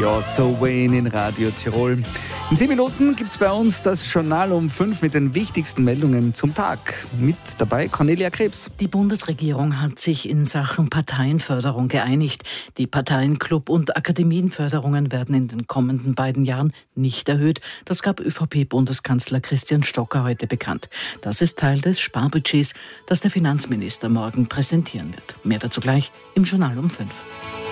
Ja, So Wayne in Radio Tirol. In 10 Minuten gibt es bei uns das Journal um 5 mit den wichtigsten Meldungen zum Tag. Mit dabei Cornelia Krebs. Die Bundesregierung hat sich in Sachen Parteienförderung geeinigt. Die Parteienklub- und Akademienförderungen werden in den kommenden beiden Jahren nicht erhöht. Das gab ÖVP-Bundeskanzler Christian Stocker heute bekannt. Das ist Teil des Sparbudgets, das der Finanzminister morgen präsentieren wird. Mehr dazu gleich im Journal um 5.